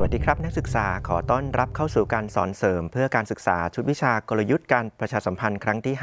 วัสดีครับนักศึกษาขอต้อนรับเข้าสู่การสอนเสริมเพื่อการศึกษาชุดวิชากลยุทธ์การประชาสัมพันธ์ครั้งที่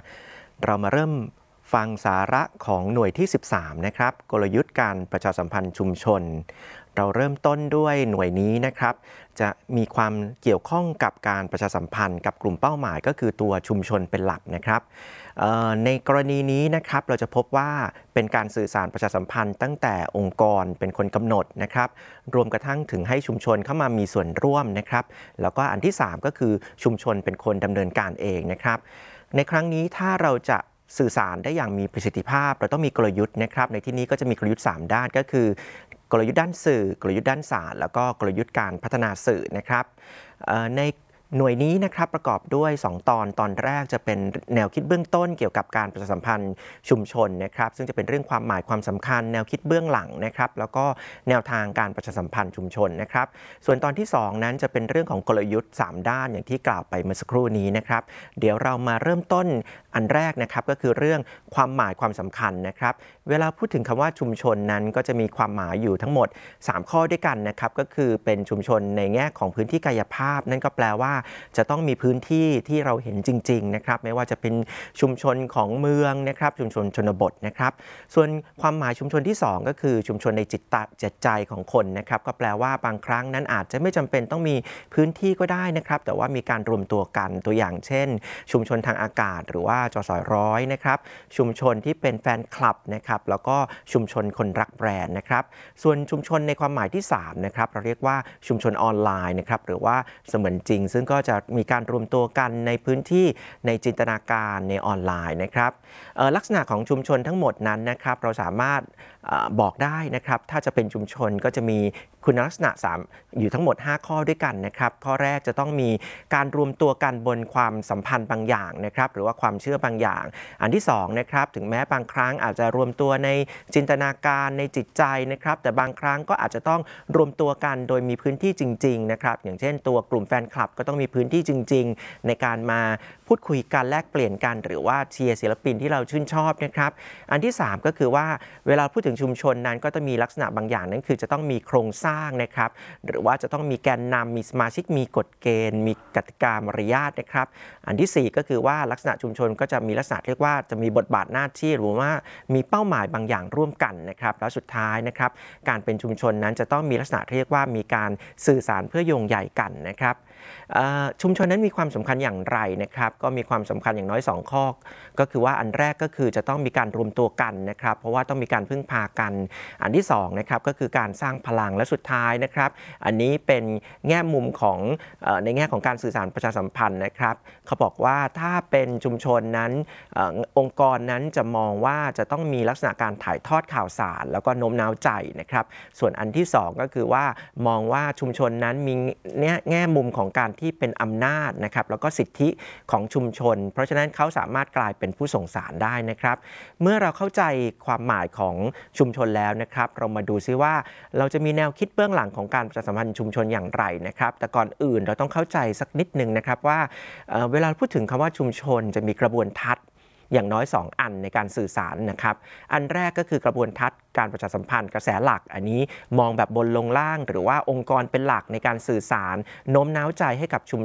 5เรามาเริ่มฟังสาระของหน่วยที่ 13นะครับกลยุทธ์การประชาสัมพันธ์ชุมชนเราเริ่มต้นด้วยหน่วยนี้นะครับจะมีความเกี่ยวข้องกับการประชาสัมพันธ์กับกลุ่มเป้าหมายก็คือตัวชุมชนเป็นหลักนะครับในกรณีนี้นะครับเราจะพบว่าเป็นการสื่อสารประชาสัมพันธ์ตั้งแต่องค์กรเป็นคนกำหนดนะครับรวมกระทั่งถึงให้ชุมชนเข้ามามีส่วนร่วมนะครับแล้วก็อันที่3ก็คือชุมชนเป็นคนดำเนินการเองนะครับในครั้งนี้ถ้าเราจะสื่อสารได้อย่างมีประสิทธิภาพเราต้องมีกลยุทธ์นะครับในที่นี้ก็จะมีกลยุทธ์3ด้านก็คือกลยุทธ์ด้านสื่อกลยุทธ์ด้านศาสตร์แล้วก็กลยุทธ์การพัฒนาสื่อนะครับในหน่วยนี้นะครับประกอบด้วย2ตอนแรกจะเป็นแนวคิดเบื้องต้นเกี่ยวกับการประชาสัมพันธ์ชุมชนนะครับซึ่งจะเป็นเรื่องความหมายความสำคัญแนวคิดเบื้องหลังนะครับแล้วก็แนวทางการประชาสัมพันธ์ชุมชนนะครับส่วนตอนที่2นั้นจะเป็นเรื่องของกลยุทธ์3ด้านอย่างที่กล่าวไปเมื่อสักครู่นี้นะครับเดี๋ยวเรามาเริ่มต้นอันแรกนะครับก็คือเรื่องความหมายความสำคัญนะครับเวลาพูดถึงคำว่าชุมชนนั้นก็จะมีความหมายอยู่ทั้งหมด3ข้อด้วยกันนะครับก็คือเป็นชุมชนในแง่ของพื้นที่กายภาพนั่นก็แปลว่าจะต้องมีพื้นที่ที่เราเห็นจริงๆนะครับไม่ว่าจะเป็นชุมชนของเมืองนะครับชุมชนชนบทนะครับส่วนความหมายชุมชนที่2ก็คือชุมชนในจิตใจของคนนะครับก็แปลว่าบางครั้งนั้นอาจจะไม่จำเป็นต้องมีพื้นที่ก็ได้นะครับแต่ว่ามีการรวมตัวกันตัวอย่างเช่นชุมชนทางอากาศหรือว่าจสร้อยนะครับชุมชนที่เป็นแฟนคลับนะครับแล้วก็ชุมชนคนรักแบรนด์นะครับส่วนชุมชนในความหมายที่3นะครับเราเรียกว่าชุมชนออนไลน์นะครับหรือว่าเสมือนจริงซึ่งก็จะมีการรวมตัวกันในพื้นที่ในจินตนาการในออนไลน์นะครับลักษณะของชุมชนทั้งหมดนั้นนะครับเราสามารถบอกได้นะครับถ้าจะเป็นชุมชนก็จะมีคุณลักษณะ3อยู่ทั้งหมด5ข้อด้วยกันนะครับข้อแรกจะต้องมีการรวมตัวกันบนความสัมพันธ์บางอย่างนะครับหรือว่าความเชื่อบางอย่างอันที่2นะครับถึงแม้บางครั้งอาจจะรวมตัวในจินตนาการในจิตใจนะครับแต่บางครั้งก็อาจจะต้องรวมตัวกันโดยมีพื้นที่จริงๆนะครับอย่างเช่นตัวกลุ่มแฟนคลับก็ต้องมีพื้นที่จริงๆในการมาพูดคุยกันแลกเปลี่ยนกันหรือว่าเชียร์ศิลปินที่เราชื่นชอบนะครับอันที่3ก็คือว่าเวลาพูดถึงชุมชนนั้นก็จะมีลักษณะบางอย่างนั่นคือจะต้องมีโครงสร้างนะครับหรือว่าจะต้องมีแกนนำมีสมาชิกมีกฎเกณฑ์มีกติกามารยาทนะครับอันที่4ก็คือว่าลักษณะชุมชนก็จะมีลักษณะเรียกว่าจะมีบทบาทหน้าที่หรือว่ามีเป้าหมายบางอย่างร่วมกันนะครับแล้วสุดท้ายนะครับการเป็นชุมชนนั้นจะต้องมีลักษณะเรียกว่ามีการสื่อสารเพื่อโยงใยกันนะครับชุมชนนั้นมีความสำคัญอย่างไรนะครับก็มีความสำคัญอย่างน้อย2ข้อก็คือว่าอันแรกก็คือจะต้องมีการรวมตัวกันนะครับเพราะว่าต้องมีการพึ่งพากันอันที่2นะครับก็คือการสร้างพลังและสุดท้ายนะครับอันนี้เป็นแง่มุมของในแง่ของการสื่อสารประชาสัมพันธ์นะครับเขาบอกว่าถ้าเป็นชุมชนนั้นองค์กรนั้นจะมองว่าจะต้องมีลักษณะการถ่ายทอดข่าวสารแล้วก็โน้มน้าวใจนะครับส่วนอันที่2ก็คือว่ามองว่าชุมชนนั้นมีแง่มุมของการที่เป็นอำนาจนะครับแล้วก็สิทธิของชุมชนเพราะฉะนั้นเขาสามารถกลายเป็นผู้ส่งสารได้นะครับเมื่อเราเข้าใจความหมายของชุมชนแล้วนะครับเรามาดูซิว่าเราจะมีแนวคิดเบื้องหลังของการประชาสัมพันธ์ชุมชนอย่างไรนะครับแต่ก่อนอื่นเราต้องเข้าใจสักนิดนึงนะครับว่าเวลาพูดถึงคำว่าชุมชนจะมีกระบวนทัศน์อย่างน้อย2อันในการสื่อสารนะครับอันแรกก็คือกระบวนทัศน์การประชาสัมพันธ์กระแสหลักอันนี้มองแบบบนลงล่างหรือว่าองค์กรเป็นหลักในการสื่อสารโน้มน้าวใจให้กับชุม